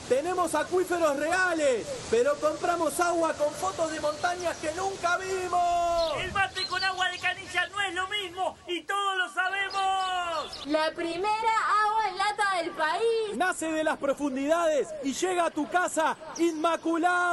Tenemos acuíferos reales, pero compramos agua con fotos de montañas que nunca vimos. El mate con agua de canilla no es lo mismo y todos lo sabemos. La primera agua en lata del país. Nace de las profundidades y llega a tu casa inmaculada.